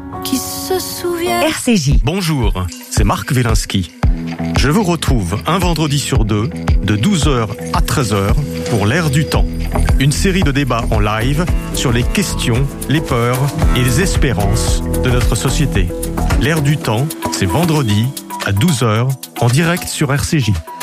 qui se souvient. RCJ. Bonjour, c'est Marc Wielinski. Je vous retrouve un vendredi sur deux, de 12h à 13h, pour l'Air du temps. Une série de débats en live sur les questions, les peurs et les espérances de notre société. L'Air du temps, c'est vendredi à 12h, en direct sur RCJ.